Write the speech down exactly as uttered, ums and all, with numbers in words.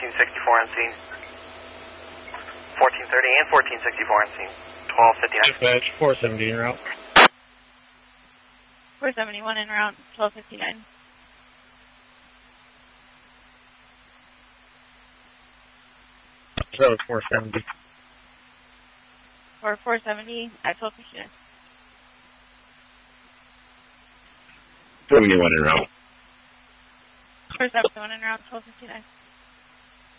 fourteen sixty-four on scene. fourteen thirty and fourteen sixty-four on scene. twelve fifty-nine. Dispatch, four seventy en route. four seventy-one en route, twelve fifty-nine. That was four seventy. Or four seventy at twelve fifty-nine. seventy-one en route. four seventy-one en route, twelve fifty-nine.